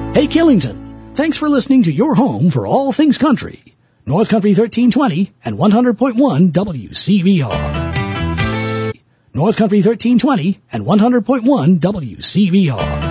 Hey, Killington, thanks for listening to your home for all things country. North Country 1320 and 100.1 WCVR. North Country 1320 and 100.1 WCVR.